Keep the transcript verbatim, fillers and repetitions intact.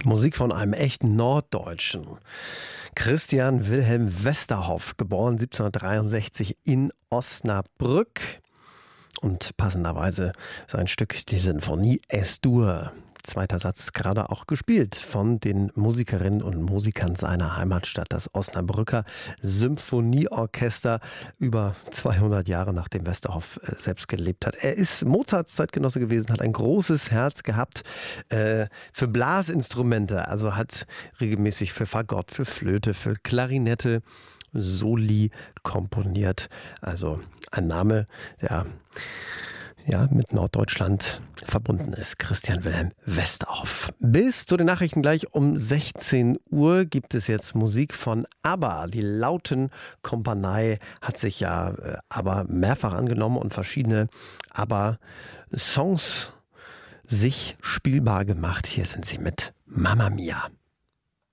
Musik von einem echten Norddeutschen. Christian Wilhelm Westerhoff, geboren siebzehnhundertdreiundsechzig in Osnabrück. Und passenderweise sein Stück, die Sinfonie Es-Dur. Zweiter Satz gerade auch gespielt von den Musikerinnen und Musikern seiner Heimatstadt, das Osnabrücker Symphonieorchester, über zweihundert Jahre nachdem Westerhoff äh, selbst gelebt hat. Er ist Mozarts Zeitgenosse gewesen, hat ein großes Herz gehabt äh, für Blasinstrumente, also hat regelmäßig für Fagott, für Flöte, für Klarinette Soli komponiert. Also ein Name, der ja, mit Norddeutschland verbunden ist. Christian Wilhelm Westerhoff. Bis zu den Nachrichten gleich um sechzehn Uhr gibt es jetzt Musik von ABBA. Die Lautenkompanie hat sich ja äh, ABBA mehrfach angenommen und verschiedene ABBA-Songs sich spielbar gemacht. Hier sind sie mit Mamma Mia.